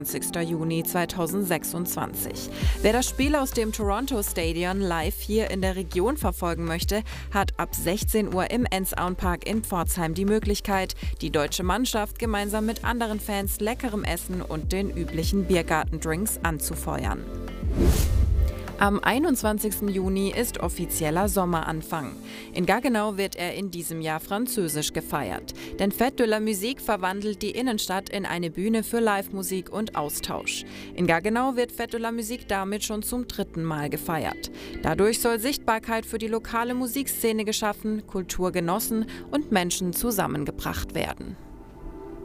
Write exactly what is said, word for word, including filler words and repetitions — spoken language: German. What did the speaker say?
zwanzigster Juni zweitausendsechsundzwanzig. Wer das Spiel aus dem Toronto Stadion live hier in der Region verfolgen möchte, hat ab sechzehn Uhr im Ensauenpark in Pforzheim die Möglichkeit, die deutsche Mannschaft gemeinsam mit anderen Fans leckerem Essen und den üblichen Biergartendrinks anzufeuern. Am einundzwanzigsten Juni ist offizieller Sommeranfang. In Gaggenau wird er in diesem Jahr französisch gefeiert. Denn Fête de la Musique verwandelt die Innenstadt in eine Bühne für Live-Musik und Austausch. In Gaggenau wird Fête de la Musique damit schon zum dritten Mal gefeiert. Dadurch soll Sichtbarkeit für die lokale Musikszene geschaffen, Kultur genossen und Menschen zusammengebracht werden.